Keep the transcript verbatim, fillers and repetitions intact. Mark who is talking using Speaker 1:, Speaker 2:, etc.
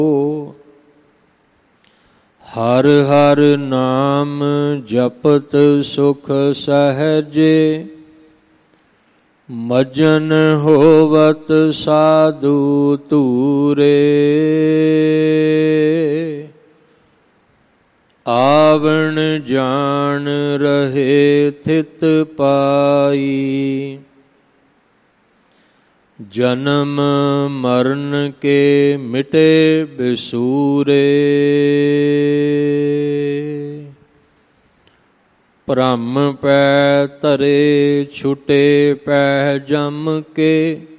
Speaker 1: हर हर नाम जपत सुख सहजे, मजन होवत साधु तूरे। आवण जान रहे थित पाई, जन्म मरण के मिटे बिसूरे। भ्रम पै तरे छुटे पै जम के,